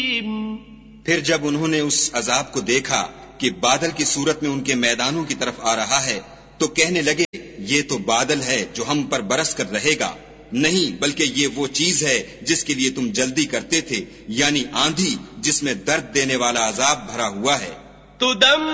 फिर जब उन्होंने उस अजाब को देखा कि बादल की सूरत में उनके मैदानों की तरफ आ रहा है, तो कहने लगे, ये तो बादल है जो हम पर बरस कर रहेगा। नहीं, बल्कि ये वो चीज है जिसके लिए तुम जल्दी करते थे, यानी आंधी जिसमें दर्द देने वाला अजाब भरा हुआ है।